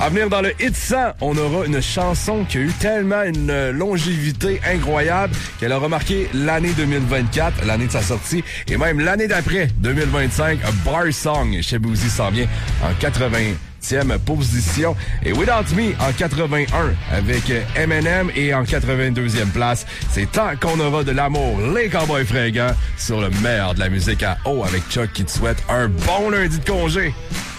À venir dans le Hit 100, on aura une chanson qui a eu tellement une longévité incroyable qu'elle a remarqué l'année 2024, l'année de sa sortie, et même l'année d'après, 2025, Bar Song. Shaboozey s'en vient en 80e position. Et Without Me en 81 avec Eminem et en 82e place. C'est Tant qu'on aura de l'amour, les Cowboys fringants sur le meilleur de la musique à eau avec Chuck qui te souhaite un bon lundi de congé.